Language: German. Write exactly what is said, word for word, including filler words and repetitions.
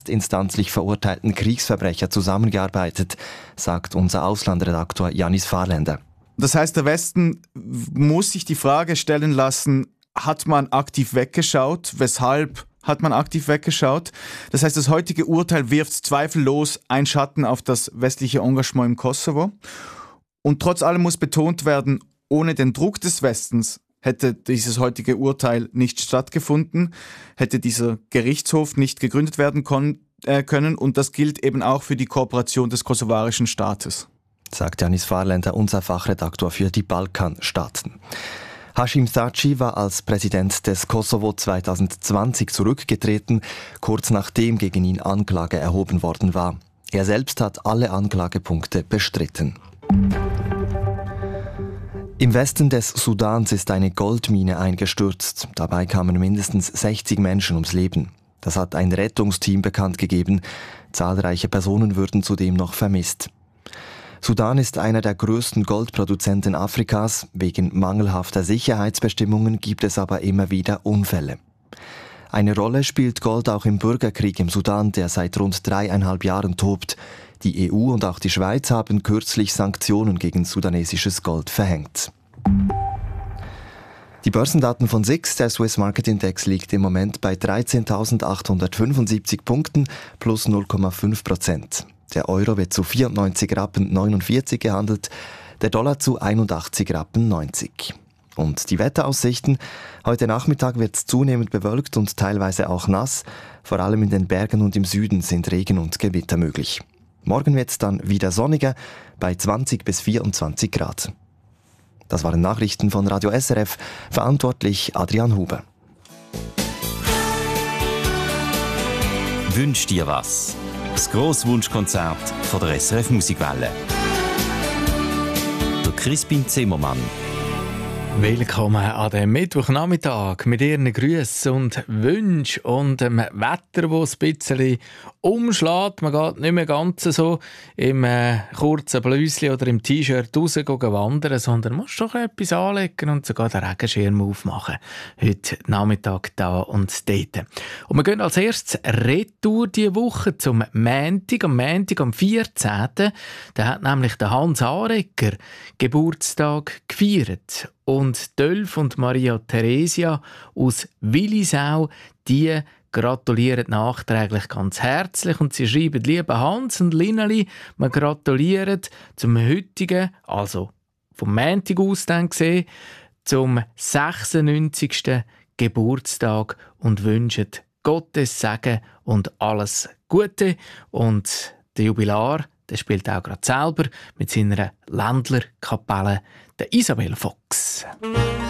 instanzlich verurteilten Kriegsverbrecher zusammengearbeitet, sagt unser Auslandredaktor Janis Fahrländer. Das heißt, der Westen muss sich die Frage stellen lassen, hat man aktiv weggeschaut? Weshalb hat man aktiv weggeschaut? Das heißt, das heutige Urteil wirft zweifellos einen Schatten auf das westliche Engagement im Kosovo. Und trotz allem muss betont werden, ohne den Druck des Westens hätte dieses heutige Urteil nicht stattgefunden, hätte dieser Gerichtshof nicht gegründet werden kon- äh, können. Und das gilt eben auch für die Kooperation des kosovarischen Staates. Sagt Janis Fahrländer, unser Fachredaktor für die Balkanstaaten. Hashim Thaçi war als Präsident des Kosovo zwanzig zwanzig zurückgetreten, kurz nachdem gegen ihn Anklage erhoben worden war. Er selbst hat alle Anklagepunkte bestritten. Im Westen des Sudans ist eine Goldmine eingestürzt. Dabei kamen mindestens sechzig Menschen ums Leben. Das hat ein Rettungsteam bekannt gegeben. Zahlreiche Personen würden zudem noch vermisst. Sudan ist einer der größten Goldproduzenten Afrikas. Wegen mangelhafter Sicherheitsbestimmungen gibt es aber immer wieder Unfälle. Eine Rolle spielt Gold auch im Bürgerkrieg im Sudan, der seit rund dreieinhalb Jahren tobt. Die E U und auch die Schweiz haben kürzlich Sanktionen gegen sudanesisches Gold verhängt. Die Börsendaten von S I X, der Swiss Market Index, liegt im Moment bei dreizehntausendachthundertfünfundsiebzig Punkten plus null Komma fünf Prozent. Der Euro wird zu vierundneunzig Rappen neunundvierzig gehandelt, der Dollar zu einundachtzig Rappen neunzig. Und die Wetteraussichten: Heute Nachmittag wird es zunehmend bewölkt und teilweise auch nass. Vor allem in den Bergen und im Süden sind Regen und Gewitter möglich. Morgen wird es dann wieder sonniger, bei zwanzig bis vierundzwanzig Grad. Das waren Nachrichten von Radio S R F, verantwortlich Adrian Huber. Wünsch dir was? Das grosse Wunschkonzert von der S R F Musikwelle. Der Crispin Zimmermann. Willkommen an dem Mittwochnachmittag mit Ihren Grüßen und Wünschen und dem Wetter, das ein bisschen umschlägt. Man geht nicht mehr ganz so im äh, kurzen Blüsli oder im T-Shirt raus wandern, sondern muss doch etwas anlegen und sogar den Regenschirm aufmachen. Heute Nachmittag da und dort. Und wir gehen als erstes retour diese Woche zum Montag. Am Montag, am vierzehnten Da hat nämlich der Hans Arecker Geburtstag gefeiert. Und Dölf und Maria Theresia aus Willisau, die gratulieren nachträglich ganz herzlich und sie schreiben: Lieber Hans und Lineli, wir gratulieren zum heutigen, also vom Montag aus dann gesehen, zum sechsundneunzigsten Geburtstag und wünschen Gottes Segen und alles Gute. Und der Jubilar, der spielt auch gerade selber mit seiner Ländlerkapelle, der Isabel Fox.